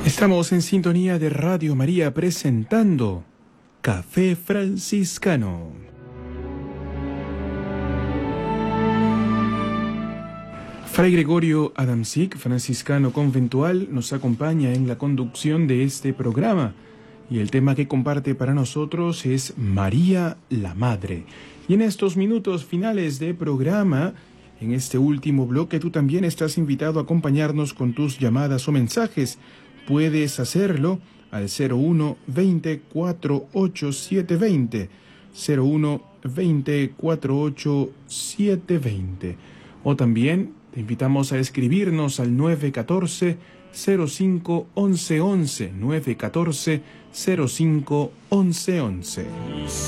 Estamos en sintonía de Radio María presentando Café Franciscano. Fray Gregorio Adamczyk, franciscano conventual, nos acompaña en la conducción de este programa y el tema que comparte para nosotros es María la Madre. Y en estos minutos finales de programa, en este último bloque, tú también estás invitado a acompañarnos con tus llamadas o mensajes. Puedes hacerlo al 01 20 48 720, 01 20 48 720. O también te invitamos a escribirnos al 914 05 11 11, 914 05 11 11.